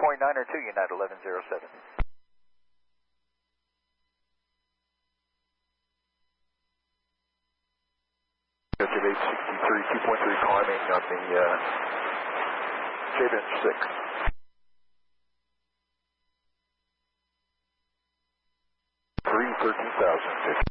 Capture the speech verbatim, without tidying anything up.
point nine or two, United eleven zero seven. Objective eight sixty-three, two point three climbing on the uh, J-bench six. three thirteen thousand.